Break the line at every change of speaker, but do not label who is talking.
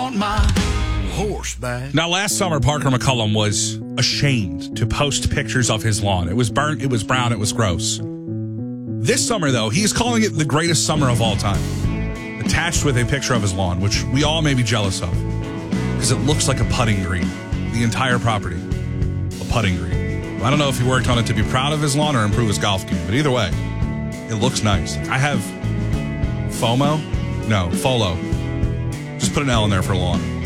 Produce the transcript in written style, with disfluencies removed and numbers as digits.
want my horse back.
Now, last summer, Parker McCullum was ashamed to post pictures of his lawn. It was burnt, it was brown, it was gross. This summer, though, he's calling it the greatest summer of all time. Attached with a picture of his lawn, which we all may be jealous of, because it looks like a putting green. The entire property, a putting green. I don't know if he worked on it to be proud of his lawn or improve his golf game, but either way, it looks nice. I have FOMO? No, FOLO. Just put an L in there for lawn.